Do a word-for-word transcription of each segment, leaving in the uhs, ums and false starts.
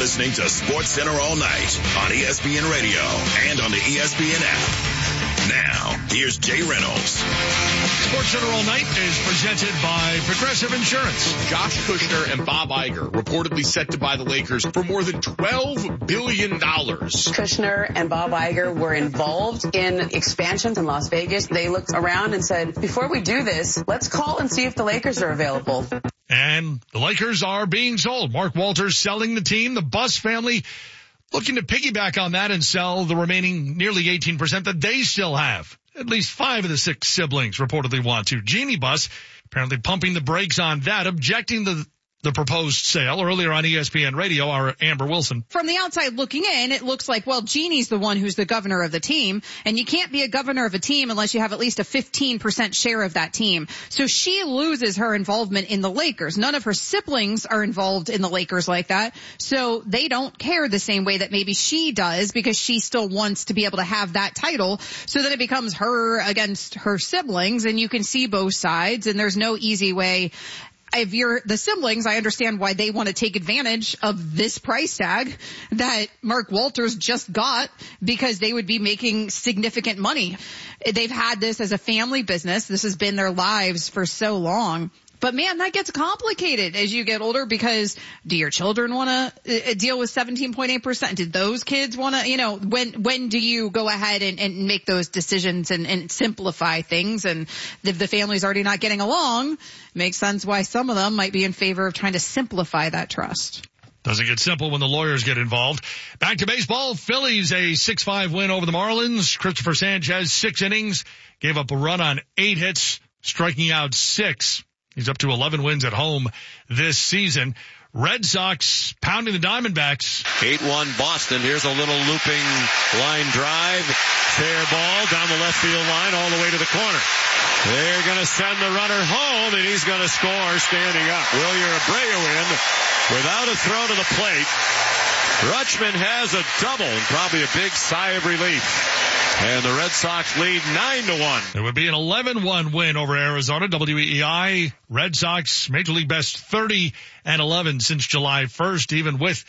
listening to Sports Center all night on E S P N Radio and on the E S P N app. Now, here's Jay Reynolds. Sports Center all night is presented by Progressive Insurance. Josh Kushner and Bob Iger reportedly set to buy the Lakers for more than twelve billion dollars. Kushner and Bob Iger were involved in expansions in Las Vegas. They looked around and said, before we do this, let's call and see if the Lakers are available. And the Lakers are being sold. Mark Walters selling the team. The Buss family looking to piggyback on that and sell the remaining nearly eighteen percent that they still have. At least five of the six siblings reportedly want to. Jeannie Buss apparently pumping the brakes on that, objecting to the proposed sale. Earlier on E S P N Radio, our Amber Wilson. From the outside looking in, it looks like, well, Jeannie's the one who's the governor of the team, and you can't be a governor of a team unless you have at least a fifteen percent share of that team. So she loses her involvement in the Lakers. None of her siblings are involved in the Lakers like that, so they don't care the same way that maybe she does, because she still wants to be able to have that title. So then it becomes her against her siblings, and you can see both sides, and there's no easy way. If you're the siblings, I understand why they want to take advantage of this price tag that Mark Walters just got, because they would be making significant money. They've had this as a family business. This has been their lives for so long. But man, that gets complicated as you get older, because do your children want to uh, deal with seventeen point eight percent? Did those kids want to, you know, when, when do you go ahead and, and make those decisions and, and simplify things? And if the family's already not getting along, makes sense why some of them might be in favor of trying to simplify that trust. Doesn't get simple when the lawyers get involved. Back to baseball. Phillies a six five win over the Marlins. Christopher Sanchez, six innings, gave up a run on eight hits, striking out six. He's up to eleven wins at home this season. Red Sox pounding the Diamondbacks. eight one Boston. Here's a little looping line drive. Fair ball down the left field line all the way to the corner. They're going to send the runner home, and he's going to score standing up. Wilyer Abreu in without a throw to the plate. Rutschman has a double and probably a big sigh of relief. And the Red Sox lead nine to one. It would be an eleven one win over Arizona. W E E I, Red Sox, Major League best thirty and eleven since July first, even with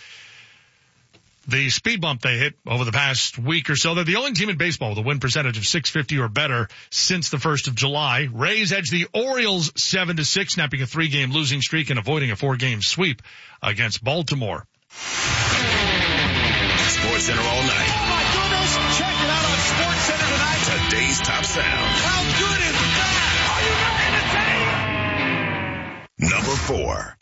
the speed bump they hit over the past week or so. They're the only team in baseball with a win percentage of six fifty or better since the first of July. Rays edge the Orioles seven to six, snapping a three-game losing streak and avoiding a four-game sweep against Baltimore. Sports Center all night. Oh my goodness! Check it out on Sports Center tonight. Today's top sound. How good is that? Are you not entertained? Number four.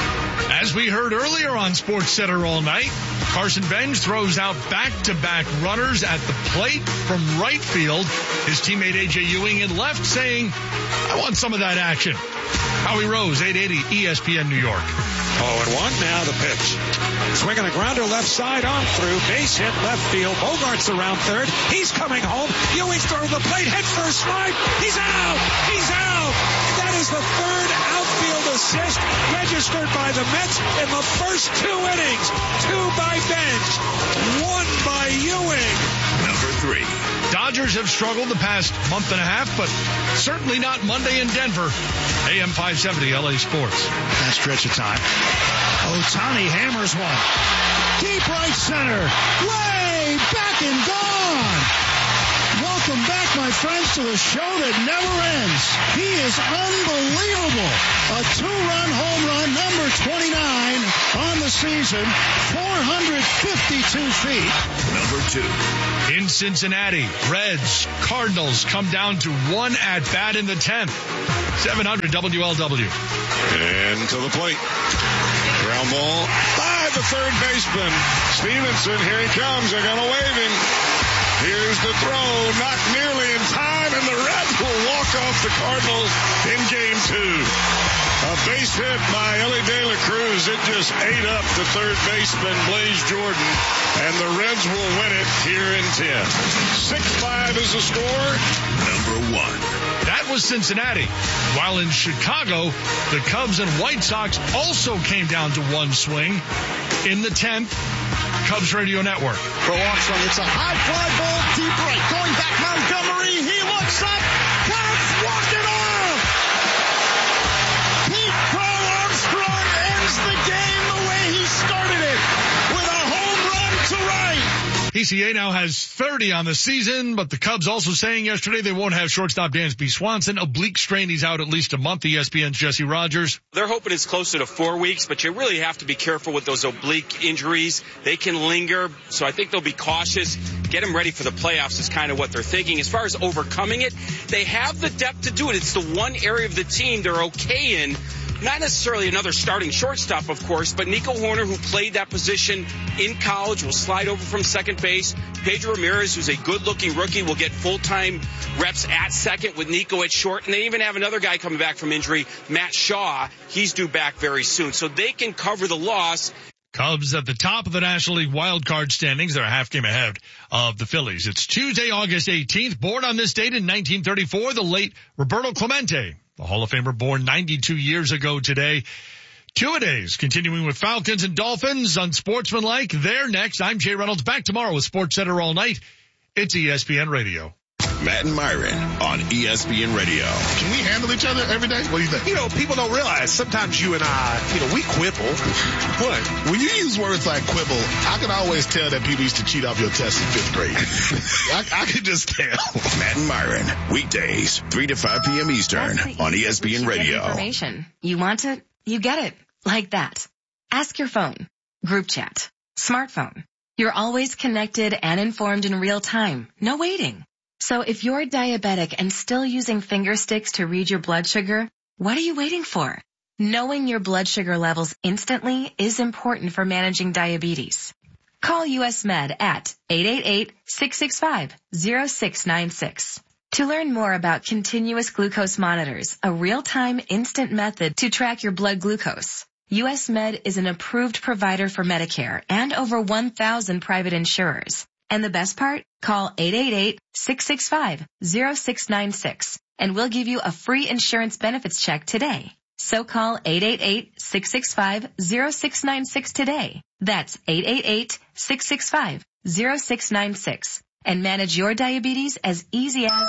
As we heard earlier on Sports Center all night, Carson Bench throws out back-to-back runners at the plate from right field. His teammate A J Ewing in left saying, I want some of that action. Howie Rose, eight eighty E S P N New York. oh and one, now the pitch. Swinging a grounder left side on through. Base hit left field. Bogart's around third. He's coming home. Ewing's throwing the plate. Head first slide. He's out. He's out. That is the third outfield assist registered by the Mets in the first two innings. Two by Bench. One by Ewing. Number three. Dodgers have struggled the past month and a half, but certainly not Monday in Denver. A M five seventy L A Sports. That stretch of time. Ohtani hammers one. Deep right center. Way back and gone. Welcome back, my friends, to the show that never ends. He is unbelievable. A two-run home run, number twenty-nine on the season, four hundred fifty-two feet. Number two. In Cincinnati, Reds, Cardinals come down to one at-bat in the tenth. seven hundred W L W. And to the plate. Ground ball by the third baseman. Stevenson, here he comes. They're going to wave him. Here's the throw, not nearly in time, and the Reds will walk off the Cardinals in game two. A base hit by Ellie De La Cruz. It just ate up the third baseman, Blaze Jordan, and the Reds will win it here in ten. six five is the score. Number one. That was Cincinnati. While in Chicago, the Cubs and White Sox also came down to one swing in the tenth. Cubs Radio Network. For Armstrong, it's a high fly ball deep right. Going back, Montgomery. He looks up. Cubs walk it off. Pete Crow Armstrong ends the game the way he started it, with a P C A now has thirty on the season, but the Cubs also saying yesterday they won't have shortstop Dansby Swanson. Oblique strain, he's out at least a month. E S P N's Jesse Rogers. They're hoping it's closer to four weeks, but you really have to be careful with those oblique injuries. They can linger, so I think they'll be cautious. Get them ready for the playoffs is kind of what they're thinking. As far as overcoming it, they have the depth to do it. It's the one area of the team they're okay in. Not necessarily another starting shortstop, of course, but Nico Horner, who played that position in college, will slide over from second base. Pedro Ramirez, who's a good-looking rookie, will get full-time reps at second with Nico at short. And they even have another guy coming back from injury, Matt Shaw. He's due back very soon. So they can cover the loss. Cubs at the top of the National League wild card standings. They're a half game ahead of the Phillies. It's Tuesday, August eighteenth. Born on this date in nineteen thirty-four, the late Roberto Clemente, the Hall of Famer born ninety-two years ago today. Two-a-days continuing with Falcons and Dolphins. Unsportsmanlike, they're next. I'm Jay Reynolds, back tomorrow with Sports Center all night. It's E S P N Radio. Matt and Myron on E S P N Radio. Can we handle each other every day? What do you think? You know, people don't realize sometimes you and I, you know, we quibble. What? When you use words like quibble, I can always tell that people used to cheat off your tests in fifth grade. I, I can just tell. Matt and Myron, weekdays, three to five p.m. Eastern on E S P N Radio. Information. You want it? You get it. Like that. Ask your phone. Group chat. Smartphone. You're always connected and informed in real time. No waiting. So if you're diabetic and still using finger sticks to read your blood sugar, what are you waiting for? Knowing your blood sugar levels instantly is important for managing diabetes. Call U S Med at eight eight eight, six six five, zero six nine six. To learn more about continuous glucose monitors, a real-time instant method to track your blood glucose, U S Med is an approved provider for Medicare and over one thousand private insurers. And the best part? Call eight eight eight, six six five, zero six nine six and we'll give you a free insurance benefits check today. So call eight eight eight, six six five, zero six nine six today. That's eight eight eight, six six five, zero six nine six and manage your diabetes as easy as...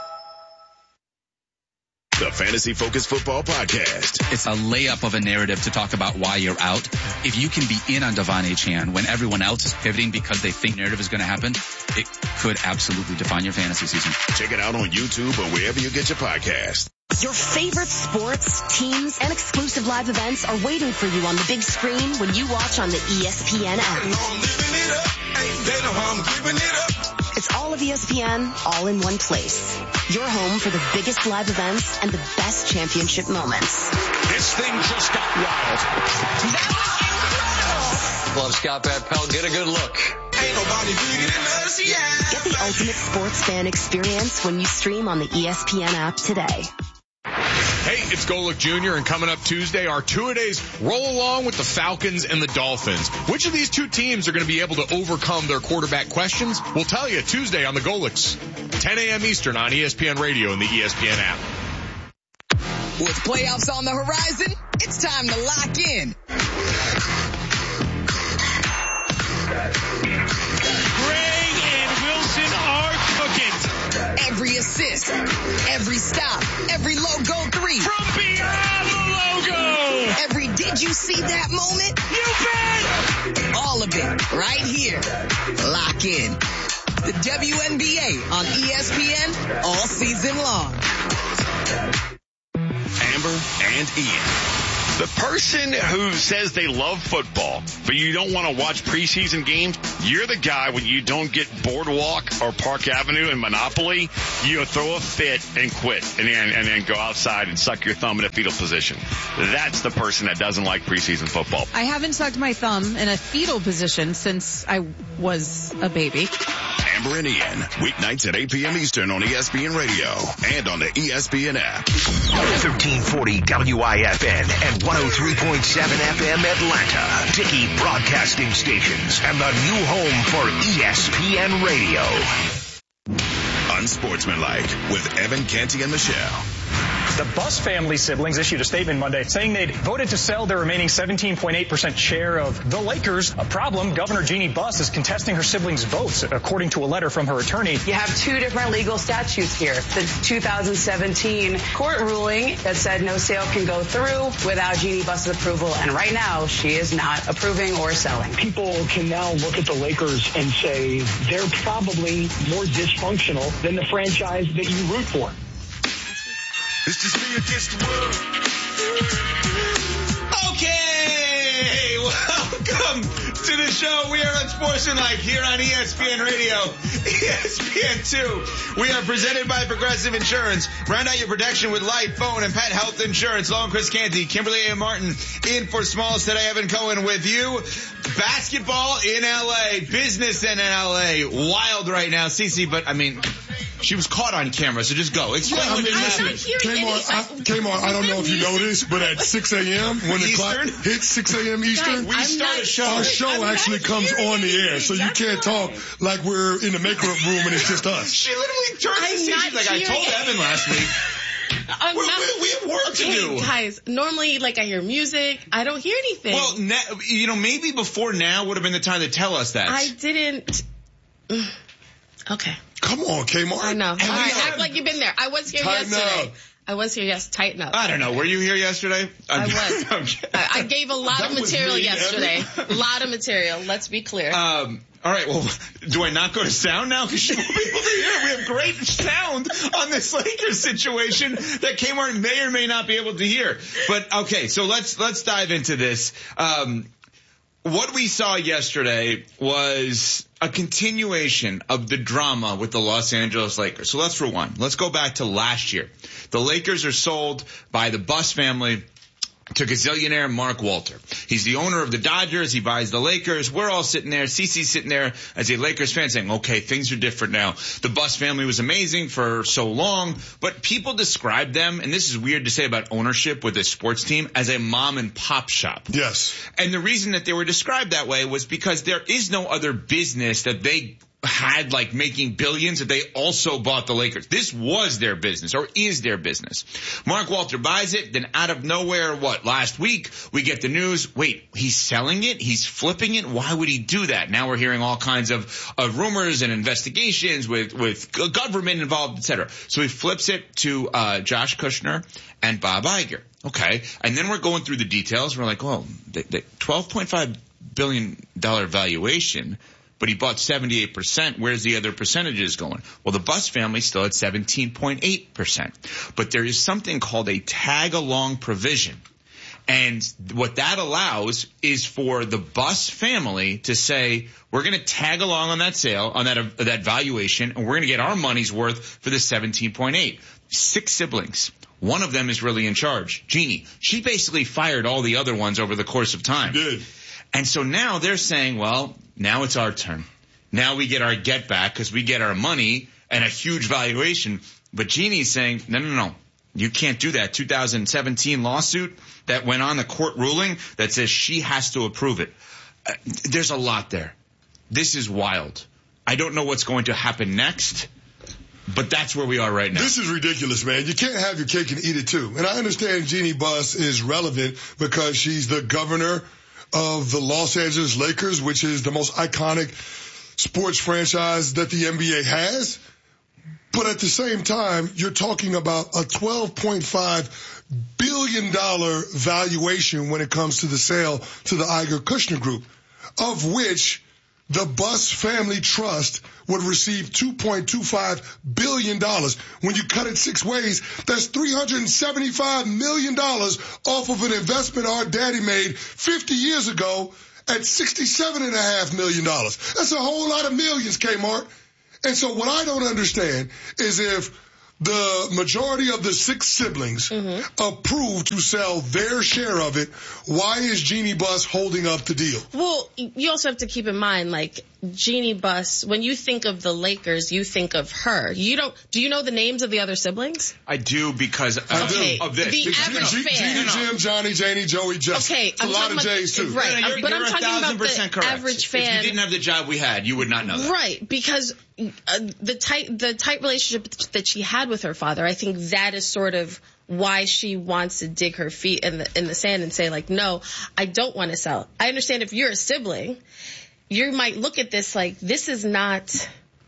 The Fantasy Focus Football Podcast. It's a layup of a narrative to talk about why you're out. If you can be in on Devon Achane when everyone else is pivoting because they think narrative is going to happen, it could absolutely define your fantasy season. Check it out on YouTube or wherever you get your podcast. Your favorite sports, teams, and exclusive live events are waiting for you on the big screen when you watch on the E S P N app. It's all of E S P N, all in one place. Your home for the biggest live events and the best championship moments. This thing just got wild. That Love Scott Van Pelt. Get a good look. Ain't nobody bigger than us, yeah. Get the ultimate sports fan experience when you stream on the E S P N app today. Hey, it's Golick Junior, and coming up Tuesday, our two-a-days roll along with the Falcons and the Dolphins. Which of these two teams are going to be able to overcome their quarterback questions? We'll tell you Tuesday on the Golicks, ten a.m. Eastern on E S P N Radio and the E S P N app. With playoffs on the horizon, it's time to lock in. Gray and Wilson are cooking. Every assist, every stop, every logo three. From beyond the logo. Every did you see that moment? You bet. All of it right here. Lock in. The W N B A on E S P N all season long. Amber and Ian. The person who says they love football, but you don't want to watch preseason games, you're the guy when you don't get Boardwalk or Park Avenue and Monopoly, you throw a fit and quit and then, and then go outside and suck your thumb in a fetal position. That's the person that doesn't like preseason football. I haven't sucked my thumb in a fetal position since I was a baby. Amber and Ian, weeknights at eight p.m. Eastern on E S P N Radio and on the E S P N app. thirteen forty W I F N and one oh three point seven F M Atlanta. Dickey Broadcasting Stations and the new home for E S P N Radio. Unsportsmanlike with Evan Canty and Michelle. The Buss family siblings issued a statement Monday saying they'd voted to sell their remaining seventeen point eight percent share of the Lakers. A problem, Governor Jeannie Buss is contesting her siblings' votes, according to a letter from her attorney. You have two different legal statutes here. The two thousand seventeen court ruling that said no sale can go through without Jeannie Buss's approval, and right now she is not approving or selling. People can now look at the Lakers and say they're probably more dysfunctional than the franchise that you root for. It's just me against the world. Okay, welcome to the show. We are Unsportsmanlike here on E S P N Radio, E S P N two. We are presented by Progressive Insurance. Round out your protection with life, phone, and pet health insurance. Long Chris Canty, Kimberly A. Martin in for Smalls today. Evan Cohen with you. Basketball in L A, business in L A. Wild right now, Cece, but I mean... She was caught on camera, so just go. Explain yeah, what just happened. Kmart, Kmart, I don't know if you know this, but at six a.m. when the clock hits six a.m. Eastern, we start a show. Our show I'm actually comes on the air, so you can't talk like we're in the makeup room and it's just us. She literally turned to see, she's like, I told Evan last week. I'm we, not, we, we have work okay, to do. Guys, normally, like, I hear music. I don't hear anything. Well, na- you know, maybe before now would have been the time to tell us that. I didn't. Okay. Come on, Kmart. I know. All right, act like you've been there. I was here Tighten yesterday. up. I was here, yes. Tighten up. I don't know. Were you here yesterday? I'm, I was. I, I gave a lot that of material me, yesterday. A lot of material. Let's be clear. Um, all right. Well, do I not go to sound now? Because you won't be able to hear. We have great sound on this Lakers situation that Kmart may or may not be able to hear. But okay, so let's let's dive into this. Um, what we saw yesterday was a continuation of the drama with the Los Angeles Lakers. So let's rewind. Let's go back to last year. The Lakers are sold by the Buss family to gazillionaire Mark Walter. He's the owner of the Dodgers. He buys the Lakers. We're all sitting there. Cece's sitting there as a Lakers fan saying, okay, things are different now. The Buss family was amazing for so long, but people describe them, and this is weird to say about ownership with a sports team, as a mom and pop shop. Yes. And the reason that they were described that way was because there is no other business that they had like making billions that they also bought the Lakers. This was their business, or is their business. Mark Walter buys it, then out of nowhere, what, last week, we get the news, wait, he's selling it? He's flipping it? Why would he do that? Now we're hearing all kinds of, of rumors and investigations with, with government involved, et cetera. So he flips it to uh Josh Kushner and Bob Iger. Okay. And then we're going through the details. We're like, well, the, the twelve point five billion dollars valuation, but he bought seventy-eight percent. Where's the other percentages going? Well, the Buss family still at seventeen point eight percent. But there is something called a tag-along provision. And what that allows is for the Buss family to say, we're going to tag along on that sale, on that, uh, that valuation, and we're going to get our money's worth for the seventeen point eight. Six siblings. One of them is really in charge. Jeannie. She basically fired all the other ones over the course of time. She did. And so now they're saying, well, now it's our turn. Now we get our get back because we get our money and a huge valuation. But Jeannie's saying, no, no, no. You can't do that. two thousand seventeen lawsuit that went on, the court ruling that says she has to approve it. Uh, there's a lot there. This is wild. I don't know what's going to happen next, but that's where we are right now. This is ridiculous, man. You can't have your cake and eat it too. And I understand Jeannie Buss is relevant because she's the governor of the Los Angeles Lakers, which is the most iconic sports franchise that the N B A has. But at the same time, you're talking about a twelve point five billion dollars valuation when it comes to the sale to the Iger Kushner Group, of which the Buss Family Trust would receive two point two five billion dollars. When you cut it six ways, that's three hundred seventy-five million dollars off of an investment our daddy made fifty years ago at sixty-seven point five million dollars. That's a whole lot of millions, Kmart. And so what I don't understand is if the majority of the six siblings mm-hmm. approve to sell their share of it, why is Jeannie Buss holding up the deal? Well, you also have to keep in mind, like, Jeannie Buss, when you think of the Lakers, you think of her. You don't, do you know the names of the other siblings? I do because of, okay, of this. The because average G- fan. Gina, Jim, Johnny, Janie, Joey, Justin. Okay, it's a I'm lot of about, J's too. Right, no, no, you're, but you're I'm talking about the correct. average fan. If you didn't have the job we had, you would not know that. Right, because uh, the tight, the tight relationship that she had with her father, I think that is sort of why she wants to dig her feet in the in the sand and say, like, no, I don't want to sell. I understand if you're a sibling, you might look at this like, this is not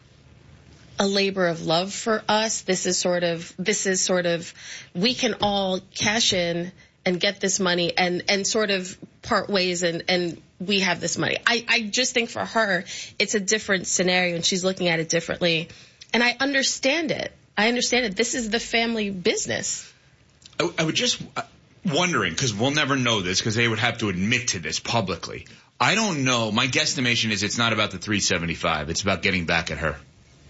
a labor of love for us. This is sort of, this is sort of, we can all cash in and get this money and, and sort of part ways and, and we have this money. I, I just think for her, it's a different scenario and she's looking at it differently. And I understand it. I understand it. This is the family business. I, I would just uh, wondering, because we'll never know this because they would have to admit to this publicly. I don't know. My guesstimation is it's not about the three seventy-five. It's about getting back at her.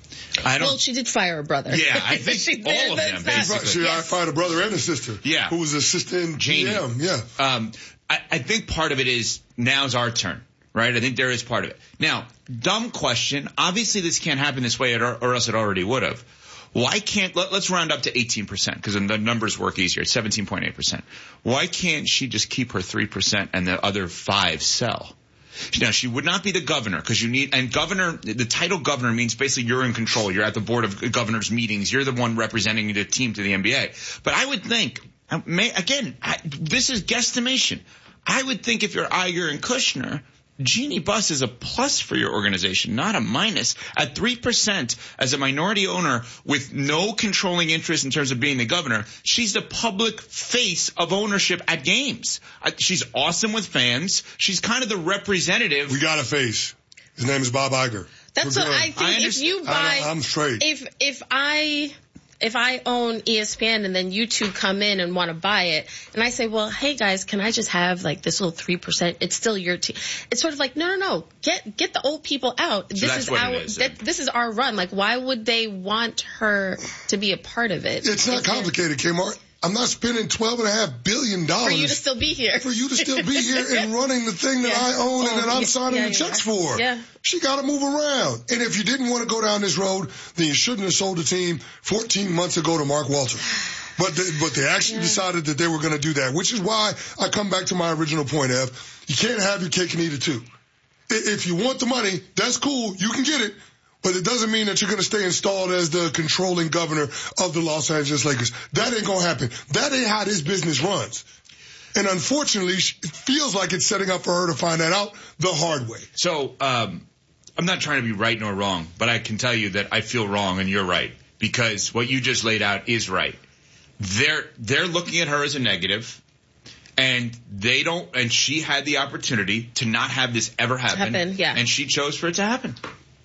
I don't. Well, she did fire her brother. Yeah, I think she all did, of them, not, basically. She yes. fired a brother and a sister. Yeah. Who was assistant Jamie. G M. Yeah. Um, I, I think part of it is now's our turn, right? I think there is part of it. Now, dumb question. Obviously, this can't happen this way, or, or else it already would have. Why can't, let, let's round up to eighteen percent, because the numbers work easier. It's seventeen point eight percent. Why can't she just keep her three percent and the other five sell? Now, she would not be the governor, because you need, and governor, the title governor means basically you're in control. You're at the board of governors meetings. You're the one representing the team to the N B A. But I would think, again, I, this is guesstimation. I would think if you're Iger and Kushner, Jeannie Buss is a plus for your organization, not a minus. At three percent as a minority owner with no controlling interest in terms of being the governor, she's the public face of ownership at games. She's awesome with fans. She's kind of the representative. We got a face. His name is Bob Iger. That's what I think. I if you buy, I, I'm straight. If if I. If I own E S P N and then you two come in and want to buy it, and I say, well, hey guys, can I just have like this little three percent? It's still your team. It's sort of like, no, no, no. Get get the old people out. So this is what our it is, that, this is our run. Like, why would they want her to be a part of it? It's not complicated, Kmart. I'm not spending twelve and a half billion dollars for you to still be here. For you to still be here and running the thing that yeah. I own and that I'm signing yeah, the checks yeah. for. Yeah. She got to move around. And if you didn't want to go down this road, then you shouldn't have sold the team fourteen months ago to Mark Walter. But the, but they actually yeah. decided that they were going to do that, which is why I come back to my original point, Ev. You can't have your cake and eat it too. If you want the money, that's cool. You can get it. But it doesn't mean that you're going to stay installed as the controlling governor of the Los Angeles Lakers. That ain't going to happen. That ain't how this business runs. And unfortunately, it feels like it's setting up for her to find that out the hard way. So, um, I'm not trying to be right nor wrong, but I can tell you that I feel wrong and you're right. Because what you just laid out is right. They're, they're looking at her as a negative. And they don't, and she had the opportunity to not have this ever happen. happen yeah. And she chose for it to happen.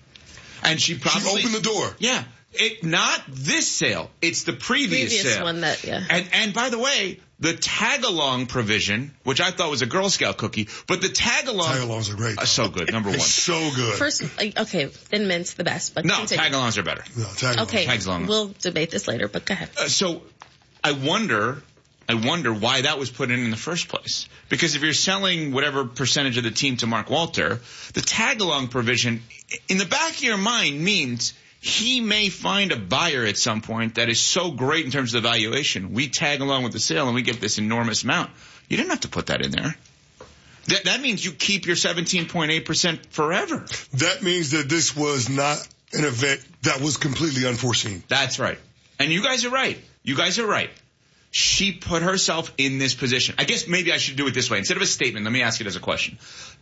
And she probably she opened the door. Yeah, it not this sale. It's the previous, previous sale. one that yeah. And and by the way, the tag along provision, which I thought was a Girl Scout cookie, but the tag along tag alongs are great. Uh, so good. Number one, so good. First, okay, Thin Mint's the best, but no, tag alongs are better. No, tag alongs. Okay, tags along. We'll debate this later, but go ahead. Uh, so, I wonder. I wonder why that was put in in the first place. Because if you're selling whatever percentage of the team to Mark Walter, the tag-along provision, in the back of your mind, means he may find a buyer at some point that is so great in terms of the valuation. We tag along with the sale and we get this enormous amount. You didn't have to put that in there. That, that means you keep your seventeen point eight percent forever. That means that this was not an event that was completely unforeseen. That's right. And you guys are right. You guys are right. She put herself in this position. I guess maybe I should do it this way. Instead of a statement, let me ask it as a question.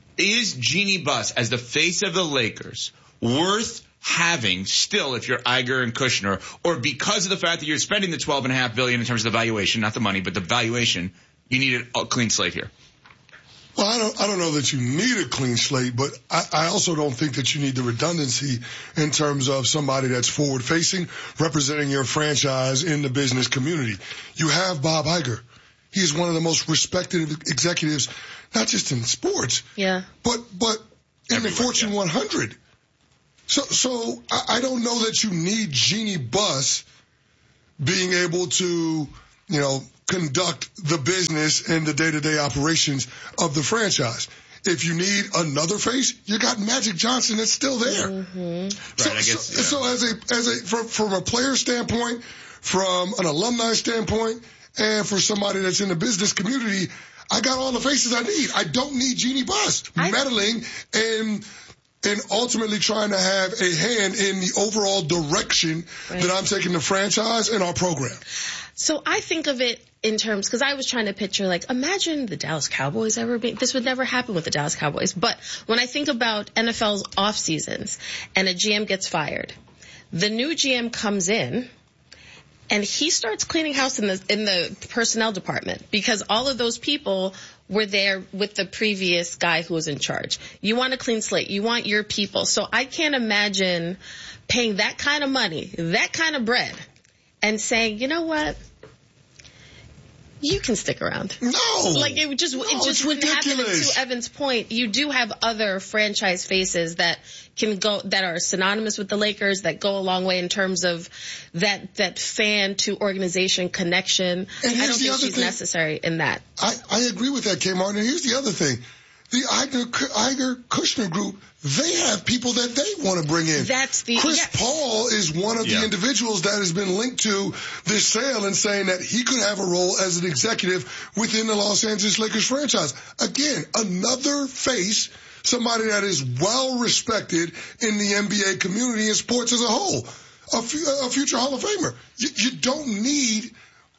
Is Jeannie Buss, as the face of the Lakers, worth having still if you're Iger and Kushner, or because of the fact that you're spending the twelve and a half billion dollars in terms of the valuation, not the money, but the valuation, you need a clean slate here? Well, I don't, I don't know that you need a clean slate, but I, I also don't think that you need the redundancy in terms of somebody that's forward facing, representing your franchise in the business community. You have Bob Iger. He's one of the most respected executives, not just in sports, yeah, but, but in Everywhere, the Fortune yeah. one hundred. So, so I, I don't know that you need Jeannie Buss being able to, you know, conduct the business and the day-to-day operations of the franchise. If you need another face, you got Magic Johnson that's still there. Mm-hmm. So, right, I guess, so, yeah. so as a, as a, from, from a player standpoint, from an alumni standpoint, and for somebody that's in the business community, I got all the faces I need. I don't need Jeannie Buss I, meddling and, and ultimately trying to have a hand in the overall direction right. that I'm taking the franchise and our program. So I think of it in terms, because I was trying to picture, like, imagine the Dallas Cowboys ever being, this would never happen with the Dallas Cowboys. But when I think about N F L's off seasons and a G M gets fired, the new G M comes in and he starts cleaning house in the in the personnel department, because all of those people were there with the previous guy who was in charge. You want a clean slate. You want your people. So I can't imagine paying that kind of money, that kind of bread, and saying, you know what? You can stick around. No. Like, it would just, no, it just wouldn't happen. And to Evan's point, you do have other franchise faces that can go, that are synonymous with the Lakers, that go a long way in terms of that, that fan to organization connection. I don't think she's thing. necessary in that. I, I agree with that, K. Martin. And here's the other thing. The Iger Kushner group, they have people that they want to bring in. That's the Chris yes. Paul is one of yeah. the individuals that has been linked to this sale and saying that he could have a role as an executive within the Los Angeles Lakers franchise. Again, another face, somebody that is well respected in the N B A community and sports as a whole. A, f- a future Hall of Famer. You, you don't need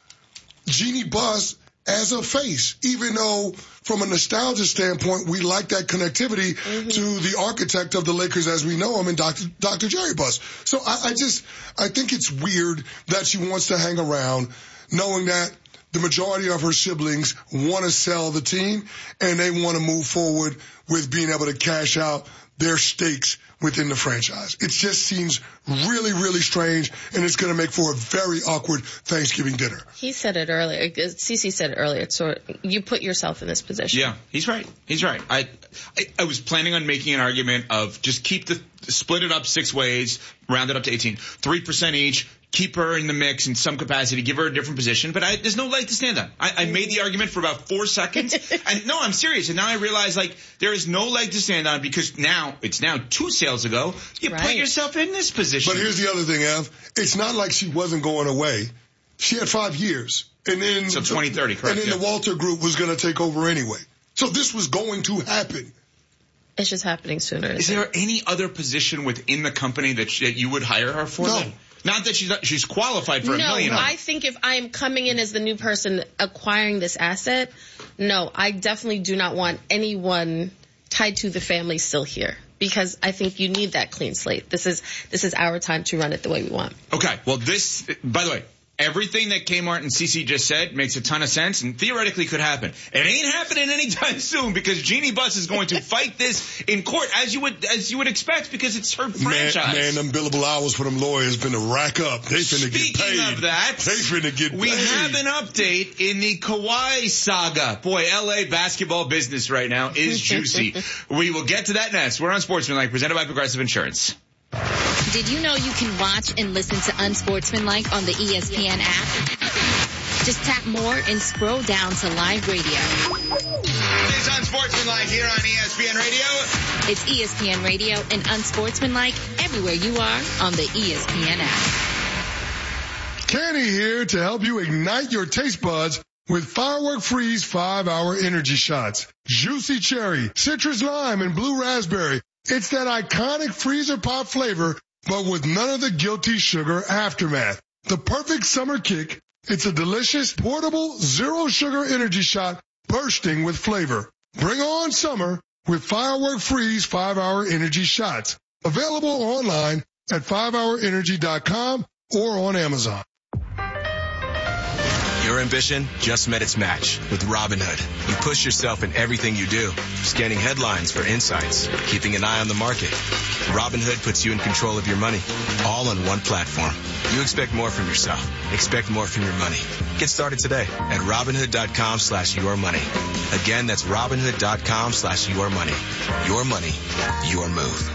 Jeannie Buss as a face, even though from a nostalgia standpoint, we like that connectivity mm-hmm. to the architect of the Lakers as we know him, and Doctor Doctor Jerry Buss. So I, I just, I think it's weird that she wants to hang around knowing that the majority of her siblings want to sell the team and they want to move forward with being able to cash out their stakes within the franchise. It just seems really, really strange, and it's going to make for a very awkward Thanksgiving dinner. He said it earlier. Cece said it earlier. It's sort of, you put yourself in this position. Yeah, he's right. He's right. I, I, I was planning on making an argument of just keep the, split it up six ways, round it up to eighteen, three percent each. Keep her in the mix in some capacity, give her a different position, but I, there's no leg to stand on. I, I made the argument for about four seconds, and no, I'm serious, and now I realize, like, there is no leg to stand on because now, it's now two sales ago, you right. put yourself in this position. But here's the other thing, Ev. It's not like she wasn't going away. She had five years. And then, so twenty thirty, correct. And then yeah. the Walter Group was going to take over anyway. So this was going to happen. It's just happening sooner. Is there any other position within the company that, she, that you would hire her for? No. Then? Not that she's she's qualified for a no, million. No, I think if I'm coming in as the new person acquiring this asset, no, I definitely do not want anyone tied to the family still here, because I think you need that clean slate. This is this is our time to run it the way we want. Okay. Well, this, by the way, everything that Kmart and Cece just said makes a ton of sense and theoretically could happen. It ain't happening anytime soon because Jeannie Buss is going to fight this in court as you would as you would expect because it's her franchise. Man, man them billable hours for them lawyers been to rack up. They finna Speaking get paid. Speaking of that, they finna get we paid. We have an update in the Kawhi saga. Boy, L A basketball business right now is juicy. We will get to that next. We're on Sportsmanlike, presented by Progressive Insurance. Did you know you can watch and listen to Unsportsmanlike on the E S P N app? Just tap more and scroll down to live radio. It's Unsportsmanlike here on E S P N Radio. It's E S P N Radio and Unsportsmanlike everywhere you are on the E S P N app. Kenny here to help you ignite your taste buds with Firework Freeze five hour energy shots. Juicy cherry, citrus lime, and blue raspberry. It's that iconic freezer pop flavor, but with none of the guilty sugar aftermath. The perfect summer kick. It's a delicious, portable, zero sugar energy shot bursting with flavor. Bring on summer with Firework Freeze five hour energy shots. Available online at five hour energy dot com or on Amazon. Your ambition just met its match with Robinhood. You push yourself in everything you do, scanning headlines for insights, keeping an eye on the market. Robinhood puts you in control of your money, all on one platform. You expect more from yourself. Expect more from your money. Get started today at Robinhood.com slash your money. Again, that's Robinhood.com slash your money. Your money, your move.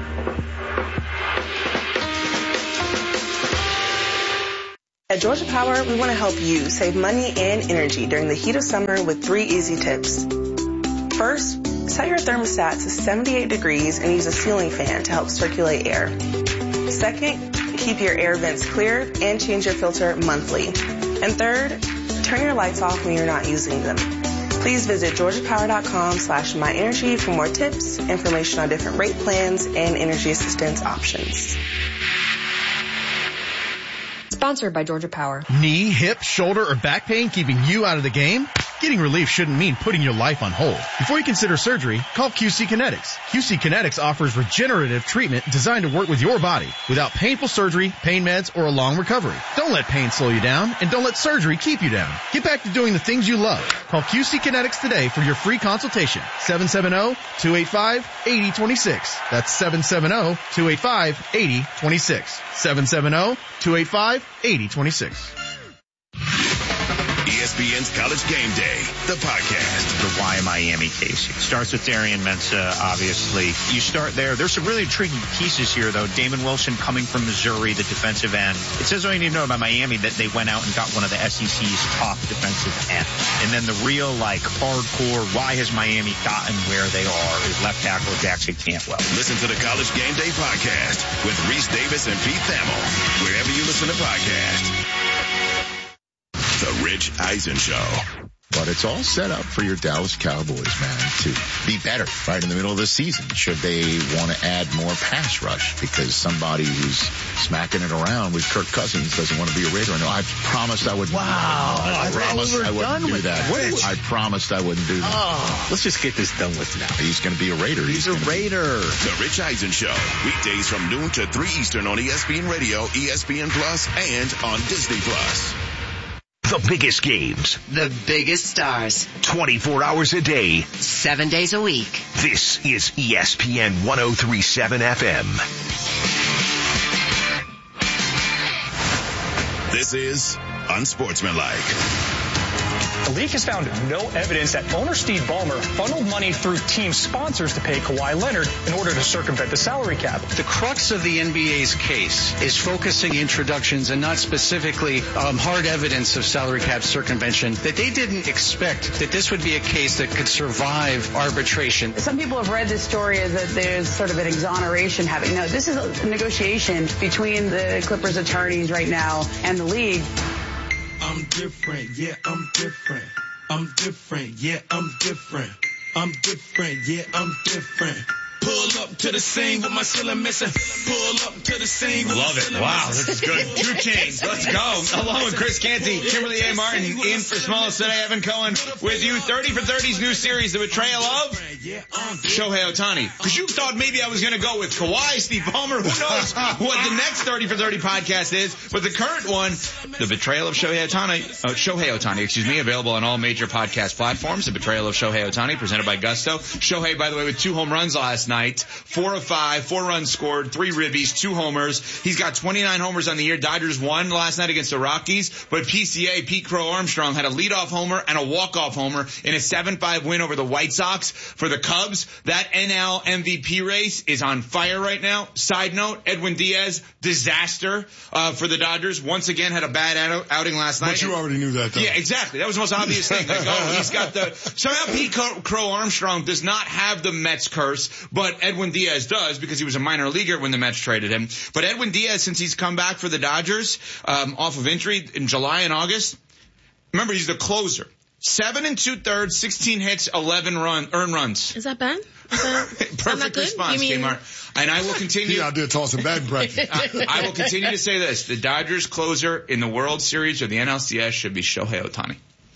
At Georgia Power, we want to help you save money and energy during the heat of summer with three easy tips. First, set your thermostat to seventy-eight degrees and use a ceiling fan to help circulate air. Second, keep your air vents clear and change your filter monthly. And third, turn your lights off when you're not using them. Please visit georgiapower.com slash myenergy for more tips, information on different rate plans, and energy assistance options. Sponsored by Georgia Power. Knee, hip, shoulder, or back pain keeping you out of the game? Getting relief shouldn't mean putting your life on hold. Before you consider surgery, call Q C Kinetics. Q C Kinetics offers regenerative treatment designed to work with your body without painful surgery, pain meds, or a long recovery. Don't let pain slow you down, and don't let surgery keep you down. Get back to doing the things you love. Call Q C Kinetics today for your free consultation. seven seven zero, two eight five, eight zero two six. That's seven seven zero, two eight five, eight zero two six. seven seven zero, two eight five, eight zero two six. E S P N's College Game Day, the podcast. The Why Miami case. It starts with Darian Mensah, obviously. You start there. There's some really intriguing pieces here, though. Damon Wilson coming from Missouri, the defensive end. It says all you need to know about Miami that they went out and got one of the S E C's top defensive ends. And then the real, like, hardcore, why has Miami gotten where they are, is left tackle Jackson Cantwell. Listen to the College Game Day podcast with Reese Davis and Pete Thamel, wherever you listen to podcasts. The Rich Eisen Show. But it's all set up for your Dallas Cowboys, man, to be better right in the middle of the season should they want to add more pass rush because somebody who's smacking it around with Kirk Cousins doesn't want to be a Raider. I know I promised I wouldn't. Wow. I, I promised we I wouldn't do that. What? I promised I wouldn't do that. Oh, let's just get this done with now. He's going to be a Raider. He's, He's a Raider. Be- the Rich Eisen Show. Weekdays from noon to three Eastern on E S P N Radio, E S P N Plus, and on Disney Plus. The biggest games. The biggest stars. twenty-four hours a day. Seven days a week. This is E S P N one oh three point seven F M. This is Unsportsmanlike. The league has found no evidence that owner Steve Ballmer funneled money through team sponsors to pay Kawhi Leonard in order to circumvent the salary cap. The crux of the N B A's case is focusing introductions and not specifically um, hard evidence of salary cap circumvention, that they didn't expect that this would be a case that could survive arbitration. Some people have read this story as that there's sort of an exoneration happening. No, this is a negotiation between the Clippers attorneys right now and the league. I'm different, yeah, I'm different. I'm different, yeah, I'm different. I'm different, yeah, I'm different. Pull up to the scene with my ceiling missing. Pull up to the scene with Love my it. ceiling Wow, missing. this is good. Two Chainz. Let's go. Along with Chris Canty, Kimberly A. Martin, in for Smalls today. Evan Cohen with you. thirty for thirty's new series, The Betrayal of Shohei Ohtani. Because you thought maybe I was going to go with Kawhi, Steve Ballmer. Who knows what the next thirty for thirty podcast is. But the current one, The Betrayal of Shohei Ohtani. Uh, Shohei Ohtani, excuse me. Available on all major podcast platforms. The Betrayal of Shohei Ohtani, presented by Gusto. Shohei, by the way, with two home runs last night. Four of five, four runs scored, three ribbies, two homers. He's got twenty-nine homers on the year. Dodgers won last night against the Rockies, but P C A, Pete Crow Armstrong, had a leadoff homer and a walk-off homer in a seven five win over the White Sox. For the Cubs, that N L M V P race is on fire right now. Side note, Edwin Diaz, disaster uh, for the Dodgers. Once again, had a bad out- outing last night. But you already knew that, though. Yeah, exactly. That was the most obvious thing. Like, oh, he's got the... Somehow Pete Crow Armstrong does not have the Mets curse, but Edwin Diaz does because he was a minor leaguer when the Mets traded him. But Edwin Diaz, since he's come back for the Dodgers um, off of injury in July and August, remember, he's the closer. Seven and two thirds, sixteen hits, eleven run earned runs. Is that bad? Is that, Perfect good? response, You mean- Kmart. And I will continue. He out there tossing bad bracket. I, I will continue to say this: the Dodgers closer in the World Series or the N L C S should be Shohei Ohtani.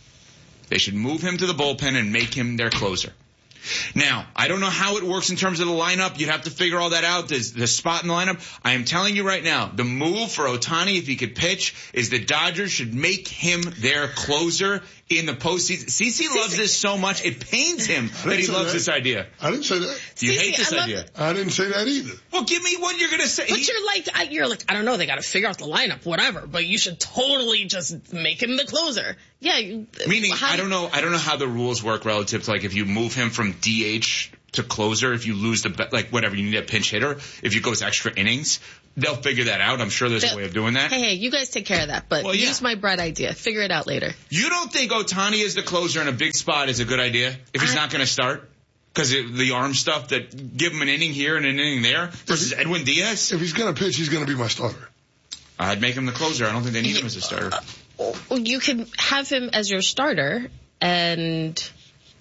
They should move him to the bullpen and make him their closer. Now, I don't know how it works in terms of the lineup. You'd have to figure all that out, the, the spot in the lineup. I am telling you right now, the move for Ohtani, if he could pitch, is the Dodgers should make him their closer in the postseason. C C loves this so much, it pains him that he loves that. this idea. I didn't say that. You Cece, hate this I love idea. it. I didn't say that either. Well, give me what you're going to say. But you're like, I, you're like, I don't know, they got to figure out the lineup, whatever. But you should totally just make him the closer. Yeah. You, Meaning, how I do- don't know. I don't know how the rules work relative to like if you move him from D H to closer, if you lose the be- like whatever, you need a pinch hitter. If you goes extra innings, they'll figure that out. I'm sure there's a way of doing that. Hey, hey, you guys take care of that. But Well, yeah. use my bread idea. Figure it out later. You don't think Ohtani is the closer in a big spot is a good idea if he's I- not going to start? Because the arm stuff that give him an inning here and an inning there versus Edwin Diaz? If he's going to pitch, he's going to be my starter. I'd make him the closer. I don't think they need him as a starter. Well, you can have him as your starter, and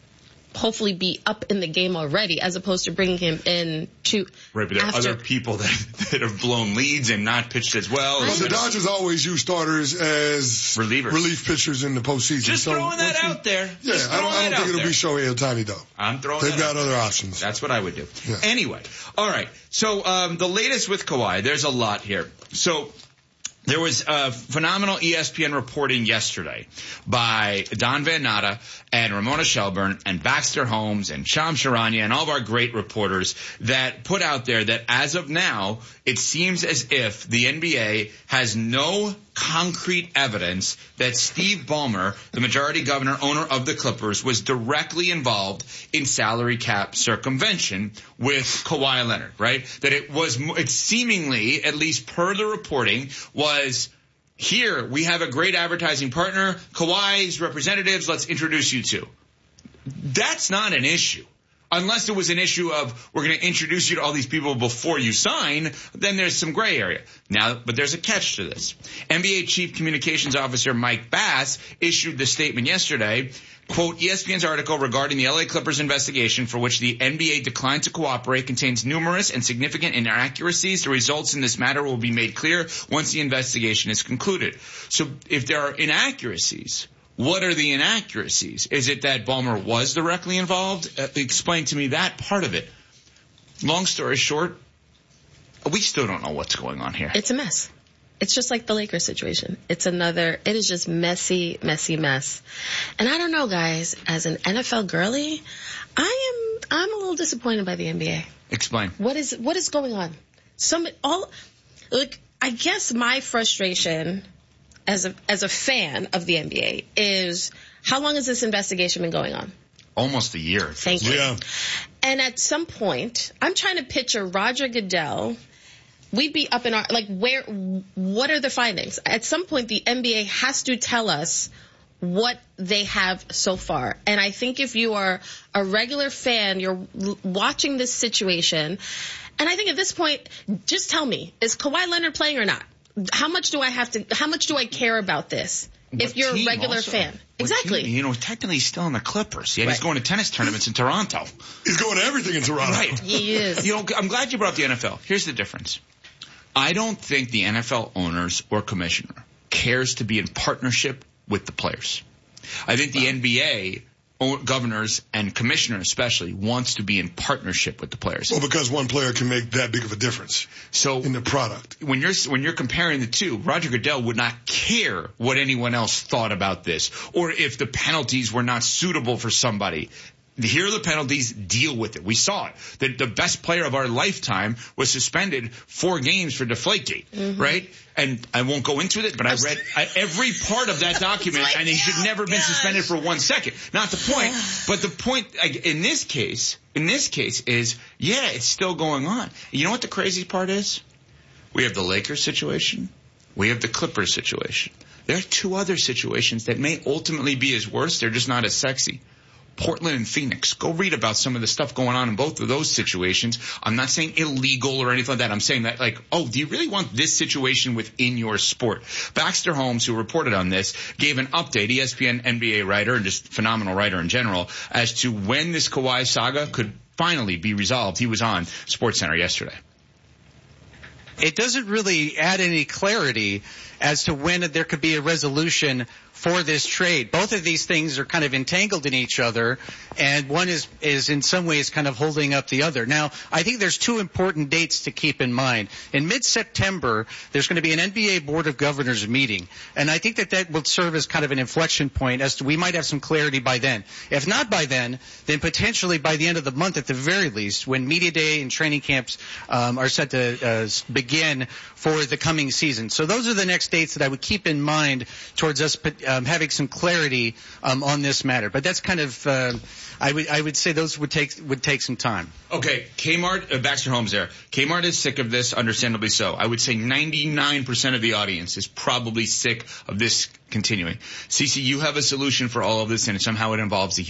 hopefully be up in the game already, as opposed to bringing him in to right. But there after. are other people that that have blown leads and not pitched as well. Well, the Dodgers always use starters as relievers, relief pitchers in the postseason. Just so throwing that out there. Yeah, Just I don't, I don't think it'll there. be Shohei Ohtani though. I'm throwing. They've that got out other there. options. That's what I would do. Yeah. Anyway, all right. So um, the latest with Kawhi, there's a lot here. So. There was uh, phenomenal E S P N reporting yesterday by Don Van Natta and Ramona Shelburne and Baxter Holmes and Shams Charania and all of our great reporters that put out there that as of now, it seems as if the N B A has no concrete evidence that Steve Ballmer, the majority governor, owner of the Clippers, was directly involved in salary cap circumvention with Kawhi Leonard, right? That it was, it seemingly, at least per the reporting, was here, we have a great advertising partner, Kawhi's representatives, let's introduce you to. That's not an issue. Unless it was an issue of we're going to introduce you to all these people before you sign, then there's some gray area. Now, but there's a catch to this. N B A Chief Communications Officer Mike Bass issued the statement yesterday, quote, E S P N's article regarding the L A Clippers investigation for which the N B A declined to cooperate contains numerous and significant inaccuracies. The results in this matter will be made clear once the investigation is concluded. So if there are inaccuracies, what are the inaccuracies? Is it that Ballmer was directly involved? Uh, explain to me that part of it. Long story short, we still don't know what's going on here. It's a mess. It's just like the Lakers situation. It's another, it is just messy, messy mess. And I don't know, guys, as an N F L girly, I am, I'm a little disappointed by the N B A. Explain. What is, what is going on? Some, all, look, I guess my frustration as a, as a fan of the N B A is, how long has this investigation been going on? Almost a year. Thank you. Yeah. And at some point, I'm trying to picture Roger Goodell. We'd be up in our, like, where, what are the findings? At some point, the N B A has to tell us what they have so far. And I think if you are a regular fan, you're watching this situation, and I think at this point, just tell me, is Kawhi Leonard playing or not? How much do I have to, how much do I care about this? What if you're a regular also? fan. What Exactly. team? You know, technically he's still in the Clippers. Yeah, Right. he's going to tennis tournaments in Toronto. He's going to everything in Toronto. Right. He is. You know, I'm glad you brought up the N F L. Here's the difference. I don't think the N F L owners or commissioner cares to be in partnership with the players. I think the N B A governors and commissioner especially wants to be in partnership with the players. Well, because one player can make that big of a difference. So in the product. When you're when you're comparing the two, Roger Goodell would not care what anyone else thought about this or if the penalties were not suitable for somebody. Here are the penalties, deal with it. We saw it. The, the best player of our lifetime was suspended four games for Deflategate, mm-hmm. right? And I won't go into it, but I read I, every part of that document, like, and he should never have been suspended for one second. Not the point, but the point in this case, in this case is, yeah, it's still going on. You know what the crazy part is? We have the Lakers situation. We have the Clippers situation. There are two other situations that may ultimately be as worse. They're just not as sexy. Portland and Phoenix. Go read about some of the stuff going on in both of those situations. I'm not saying illegal or anything like that. I'm saying that, like, oh, do you really want this situation within your sport? Baxter Holmes, who reported on this, gave an update, E S P N N B A writer and just phenomenal writer in general, as to when this Kawhi saga could finally be resolved. He was on SportsCenter yesterday. It doesn't really add any clarity as to when there could be a resolution for this trade. Both of these things are kind of entangled in each other, and one is, is in some ways kind of holding up the other. Now, I think there's two important dates to keep in mind. In mid-September, there's going to be an N B A Board of Governors meeting, and I think that that will serve as kind of an inflection point as to we might have some clarity by then. If not by then, then potentially by the end of the month at the very least, when Media Day and training camps um, are set to uh, begin for the coming season. So those are the next dates that I would keep in mind towards us um, having some clarity um, on this matter. But that's kind of, uh, I would I would say those would take would take some time. Okay, Kmart, uh, Baxter Holmes there. Kmart is sick of this, understandably so. I would say ninety-nine percent of the audience is probably sick of this continuing. Cece, you have a solution for all of this, and somehow it involves the